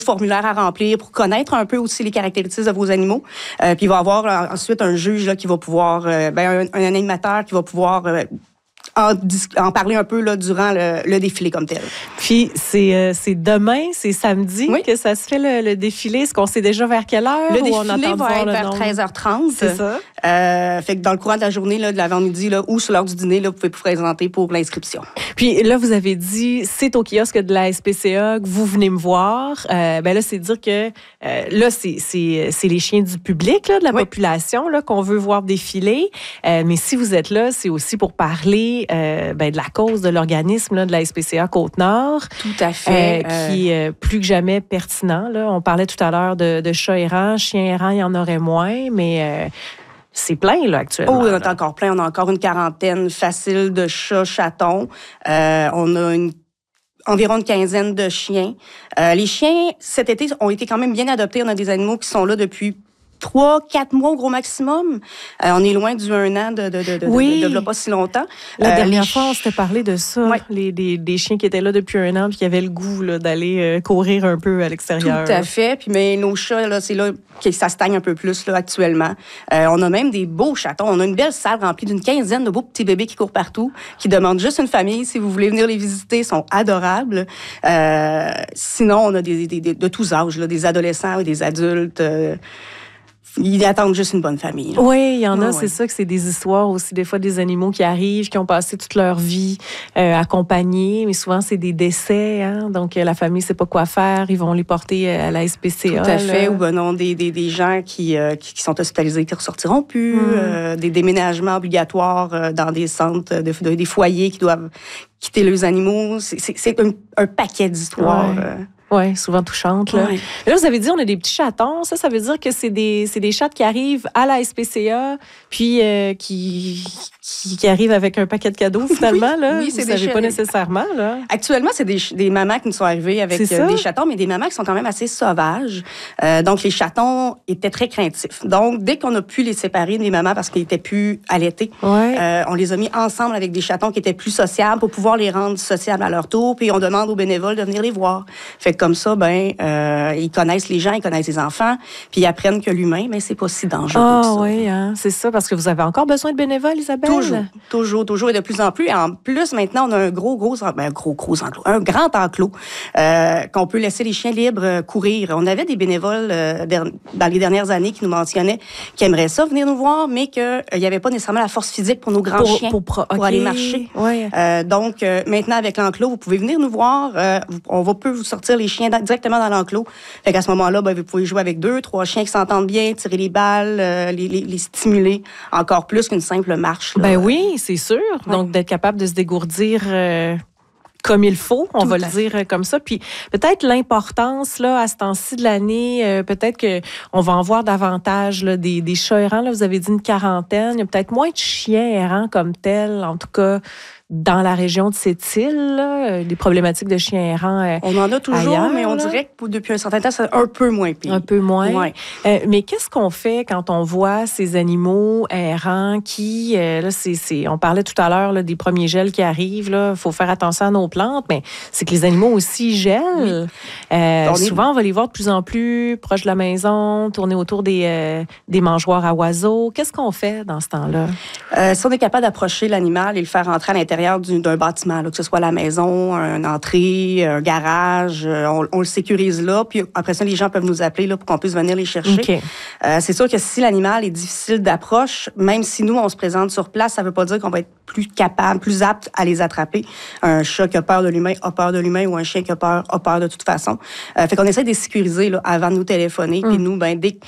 formulaire à remplir pour connaître un peu aussi les caractéristiques de vos animaux. Puis il va y avoir ensuite un juge là, qui va pouvoir, un animateur qui va pouvoir en parler un peu là, durant le défilé comme tel. Puis, c'est demain, c'est samedi que ça se fait le défilé. Est-ce qu'on sait déjà vers quelle heure? Le défilé va être vers 13h30. C'est ça. Fait que dans le courant de la journée, là, de l'avant-midi là, ou sur l'heure du dîner, là, vous pouvez vous présenter pour l'inscription. Puis là, vous avez dit, c'est au kiosque de la SPCA que vous venez me voir. Là, c'est dire que là, c'est les chiens du public, là, de la population là, qu'on veut voir défiler. Mais si vous êtes là, c'est aussi pour parler de la cause de l'organisme là, de la SPCA Côte-Nord. Tout à fait. Qui est plus que jamais pertinent. Là. On parlait tout à l'heure de chats errants. Chiens errants, il y en aurait moins, mais... c'est plein, là, actuellement. Oh, on est encore plein. On a encore une quarantaine facile de chats, chatons. On a environ une quinzaine de chiens. Les chiens, cet été, ont été quand même bien adoptés. On a des animaux qui sont là depuis 3-4 mois au gros maximum. On est loin du 1 an de pas si longtemps. La dernière fois, on s'était parlé de ça. Ouais. Des chiens qui étaient là depuis 1 an puis qui avaient le goût là, d'aller courir un peu à l'extérieur. Tout à fait. Puis, mais nos chats, là, c'est là que ça stagne un peu plus là, actuellement. On a même des beaux chatons. On a une belle salle remplie d'une quinzaine de beaux petits bébés qui courent partout, qui demandent juste une famille. Si vous voulez venir les visiter, ils sont adorables. Sinon, on a de tous âges, là, des adolescents et des adultes. Ils attendent juste une bonne famille. Là. Oui, il y en a, c'est ça, que c'est des histoires aussi, des fois, des animaux qui arrivent, qui ont passé toute leur vie accompagnés, mais souvent, c'est des décès, hein? Donc, la famille ne sait pas quoi faire, ils vont les porter à la SPCA. Tout à fait, ou non, des gens qui sont hospitalisés, qui ne ressortiront plus, des déménagements obligatoires dans des centres, des foyers qui doivent quitter leurs animaux. C'est un paquet d'histoires. Oui, souvent touchantes. Là. Là, vous avez dit, on a des petits chatons. Ça veut dire que c'est des chats qui arrivent à la SPCA, puis qui arrivent avec un paquet de cadeaux, finalement. Là. Oui, c'est vous ne savez pas nécessairement. Là. Actuellement, c'est des mamans qui nous sont arrivées avec des chatons, mais des mamans qui sont quand même assez sauvages. Donc, les chatons étaient très craintifs. Donc, dès qu'on a pu les séparer des mamans parce qu'ils n'étaient plus allaités, on les a mis ensemble avec des chatons qui étaient plus sociables pour pouvoir les rendre sociables à leur tour. Puis, on demande aux bénévoles de venir les voir. Fait que comme ça, ils connaissent les gens, ils connaissent les enfants, puis ils apprennent que l'humain, c'est pas si dangereux que ça. Ah oui, hein, c'est ça, parce que vous avez encore besoin de bénévoles, Isabelle? Toujours, et de plus en plus. Et en plus, maintenant, on a un un grand enclos qu'on peut laisser les chiens libres courir. On avait des bénévoles dans les dernières années qui nous mentionnaient qu'ils aimeraient ça, venir nous voir, mais qu'il n'y avait pas nécessairement la force physique pour nos grands chiens pour aller marcher. Ouais. Donc, maintenant, avec l'enclos, vous pouvez venir nous voir. On peut vous sortir les chiens directement dans l'enclos. Fait qu'à ce moment-là, vous pouvez jouer avec 2-3 chiens qui s'entendent bien, tirer les balles, les stimuler encore plus qu'une simple marche. Là. Oui, c'est sûr. Ouais. Donc, d'être capable de se dégourdir comme il faut, on va le dire comme ça. Puis peut-être l'importance, là, à ce temps-ci de l'année, peut-être qu'on va en voir davantage là, des chats errants. Là, vous avez dit une quarantaine. Il y a peut-être moins de chiens errants comme tels, en tout cas dans la région de Sept-Îles, là, des problématiques de chiens errants on en a toujours, ailleurs, mais on dirait que depuis un certain temps, c'est un peu moins pire. Un peu moins. Ouais. Mais qu'est-ce qu'on fait quand on voit ces animaux errants qui, là, on parlait tout à l'heure là, des premiers gels qui arrivent, il faut faire attention à nos plantes, mais c'est que les animaux aussi gèlent. Souvent, on va les voir de plus en plus proches de la maison, tourner autour des mangeoires à oiseaux. Qu'est-ce qu'on fait dans ce temps-là? Si on est capable d'approcher l'animal et le faire entrer à l'intérieur d'un bâtiment, là, que ce soit la maison, une entrée, un garage, on le sécurise là, puis après ça, les gens peuvent nous appeler là, pour qu'on puisse venir les chercher. Okay. C'est sûr que si l'animal est difficile d'approche, même si nous, on se présente sur place, ça ne veut pas dire qu'on va être plus capable, plus apte à les attraper. Un chat qui a peur de l'humain a peur de l'humain, ou un chien qui a peur de toute façon. Fait qu'on essaie de les sécuriser là, avant de nous téléphoner, puis nous,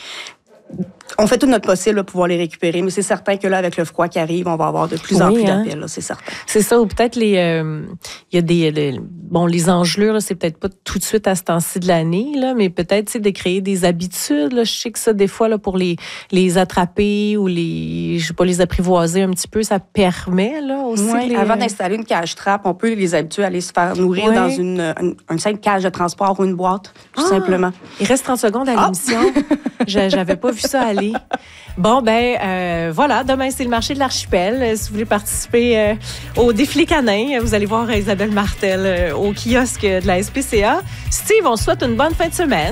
on fait tout notre possible pour pouvoir les récupérer, mais c'est certain que là, avec le froid qui arrive, on va avoir de plus en plus d'appels, là, c'est certain. C'est ça, ou peut-être il y a les engelures, là, c'est peut-être pas tout de suite à ce temps-ci de l'année, là, mais peut-être de créer des habitudes. Là. Je sais que ça, des fois, là, pour les attraper ou les apprivoiser un petit peu, ça permet là, aussi. Oui, avant d'installer une cage trappe, on peut les habituer à aller se faire nourrir dans une simple cage de transport ou une boîte, tout simplement. Il reste 30 secondes à l'émission. J'avais pas vu ça aller. Bon, voilà, demain, c'est le marché de l'archipel. Si vous voulez participer au défilé canin, vous allez voir Isabelle Martel au kiosque de la SPCA. Steve, on se souhaite une bonne fin de semaine.